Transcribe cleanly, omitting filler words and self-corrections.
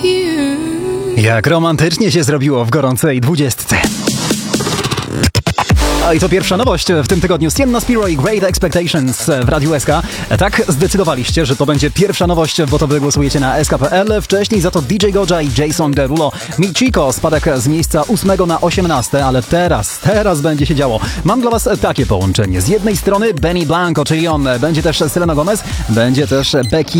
Jak romantycznie się zrobiło w gorącej 20. A i to pierwsza nowość w tym tygodniu. Sienna Spiro i Great Expectations w Radiu SK. Tak zdecydowaliście, że to będzie pierwsza nowość, bo to wy głosujecie na sk.pl. Wcześniej za to DJ Goja i Jason Derulo. Michiko, spadek z miejsca 8 na 18, ale teraz będzie się działo. Mam dla was takie połączenie. Z jednej strony Benny Blanco, czyli on. Będzie też Selena Gomez, będzie też Becky